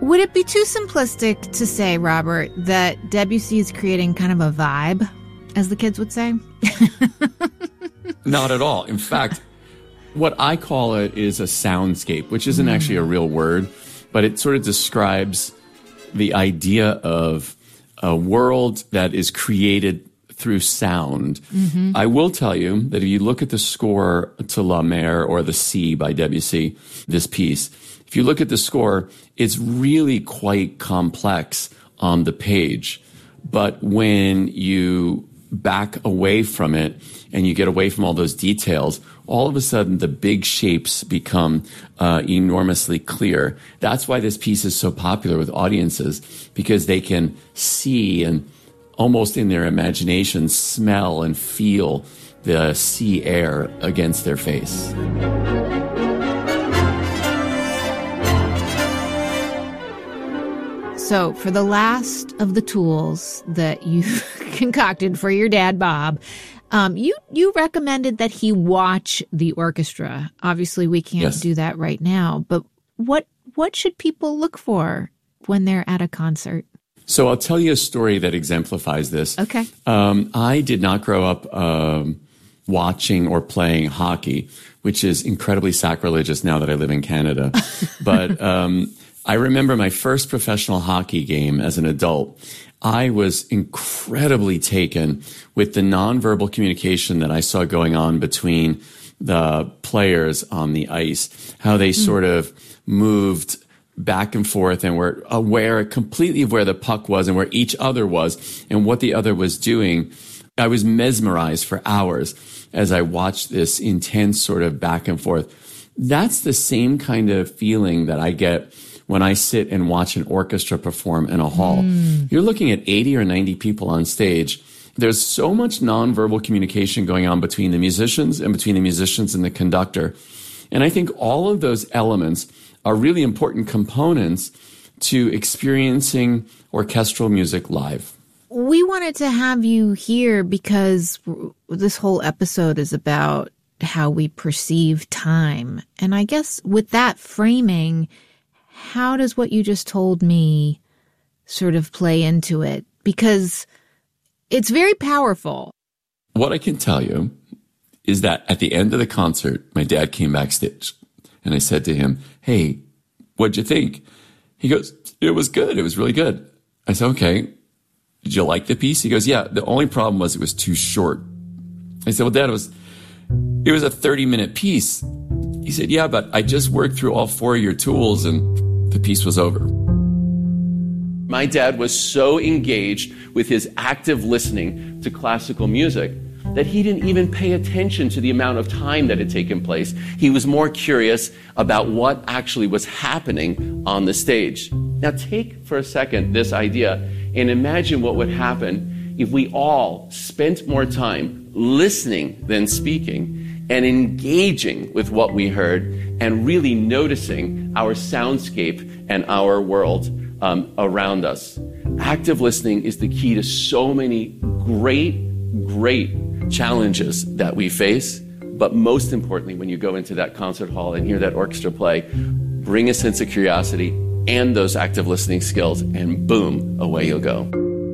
Would it be too simplistic to say, Robert, that Debussy is creating kind of a vibe, as the kids would say? Not at all. In fact, what I call it is a soundscape, which isn't actually a real word, but it sort of describes the idea of a world that is created through sound. I will tell you that if you look at the score to La Mer or The Sea by Debussy, this piece, if you look at the score, it's really quite complex on the page. But when you back away from it and you get away from all those details, all of a sudden the big shapes become enormously clear. That's why this piece is so popular with audiences, because they can see and almost in their imagination smell and feel the sea air against their face. So for the last of the tools that you concocted for your dad, Bob, you recommended that he watch the orchestra. Obviously, we can't do that right now, but what should people look for when they're at a concert? So I'll tell you a story that exemplifies this. Okay. I did not grow up watching or playing hockey, which is incredibly sacrilegious now that I live in Canada. But I remember my first professional hockey game as an adult. I was incredibly taken with the nonverbal communication that I saw going on between the players on the ice, how they sort of moved back and forth and were aware completely of where the puck was and where each other was and what the other was doing. I was mesmerized for hours as I watched this intense sort of back and forth. That's the same kind of feeling that I get when I sit and watch an orchestra perform in a hall. You're looking at 80 or 90 people on stage. There's so much nonverbal communication going on between the musicians and between the musicians and the conductor. And I think all of those elements are really important components to experiencing orchestral music live. We wanted to have you here because this whole episode is about how we perceive time. And I guess with that framing, how does what you just told me sort of play into it? Because it's very powerful. What I can tell you is that at the end of the concert, my dad came backstage and I said to him, "Hey, what'd you think?" He goes, "It was good. It was really good." I said, "Okay. Did you like the piece?" He goes, "Yeah, the only problem was it was too short." I said, "Well, Dad, it was a 30-minute piece." He said, "Yeah, but I just worked through all 4 of your tools and the piece was over." My dad was so engaged with his active listening to classical music that he didn't even pay attention to the amount of time that had taken place. He was more curious about what actually was happening on the stage. Now take for a second this idea and imagine what would happen if we all spent more time listening than speaking and engaging with what we heard and really noticing our soundscape and our world around us. Active listening is the key to so many great challenges that we face. But most importantly, when you go into that concert hall and hear that orchestra play, bring a sense of curiosity and those active listening skills, and boom, away you'll go.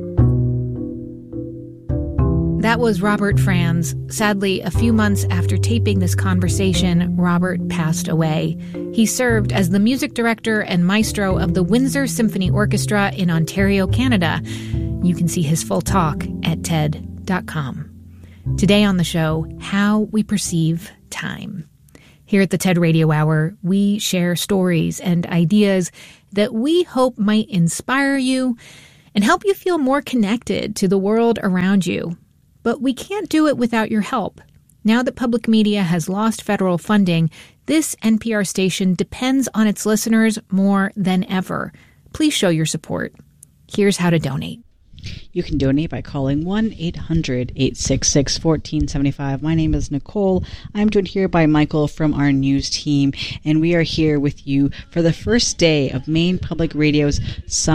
That was Robert Franz. Sadly, a few months after taping this conversation, Robert passed away. He served as the music director and maestro of the Windsor Symphony Orchestra in Ontario, Canada. You can see his full talk at TED.com. Today on the show, how we perceive time. Here at the TED Radio Hour, we share stories and ideas that we hope might inspire you and help you feel more connected to the world around you. But we can't do it without your help. Now that public media has lost federal funding, this NPR station depends on its listeners more than ever. Please show your support. Here's how to donate. You can donate by calling 1-800-866-1475. My name is Nicole. I'm joined here by Michael from our news team, and we are here with you for the first day of Maine Public Radio's Summer